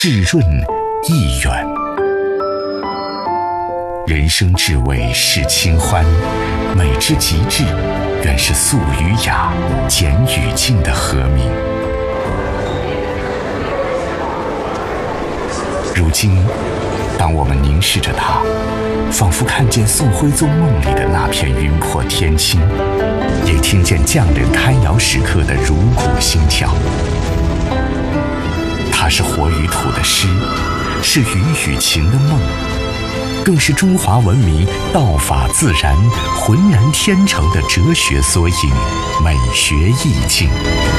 至润亦远。人生至味是清欢，美之极致，原是素与雅、简与静的和鸣。如今，当我们凝视着它，仿佛看见宋徽宗梦里的那片云破天青，也听见匠人开窑时刻的如鼓心跳。它是活于土的诗，是鱼与情的梦，更是中华文明道法自然、浑然天成的哲学缩影、美学意境。